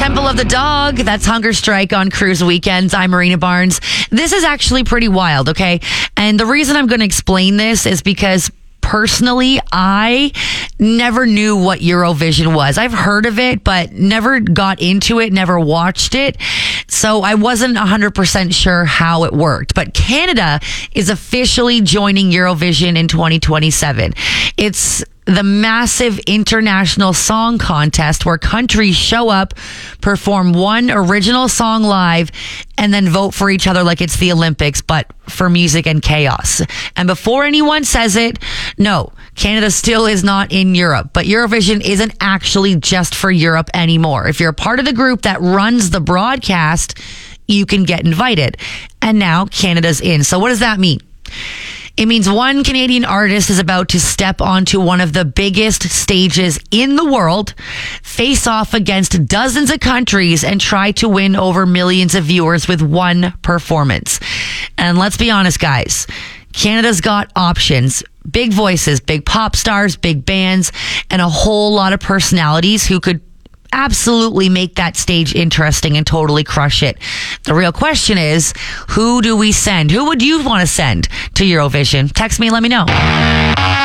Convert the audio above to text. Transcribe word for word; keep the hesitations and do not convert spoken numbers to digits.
Temple of the Dog. That's Hunger Strike on Cruise Weekends. I'm Marina Barnes. This is actually pretty wild, okay? And the reason I'm going to explain this is because personally, I never knew what Eurovision was. I've heard of it, but never got into it, never watched it. So I wasn't one hundred percent sure how it worked. But Canada is officially joining Eurovision in twenty twenty-seven. It's the massive international song contest where countries show up, perform one original song live, and then vote for each other like it's the Olympics, but for music and chaos. And before anyone says it, no, Canada still is not in Europe, but Eurovision isn't actually just for Europe anymore. If you're a part of the group that runs the broadcast, you can get invited. And now Canada's in. So what does that mean? It means one Canadian artist is about to step onto one of the biggest stages in the world, face off against dozens of countries, and try to win over millions of viewers with one performance. And let's be honest, guys, Canada's got options. Big voices, big pop stars, big bands, and a whole lot of personalities who could absolutely make that stage interesting and totally crush it. The real question is, who do we send? Who would you want to send to Eurovision? Text me, let me know.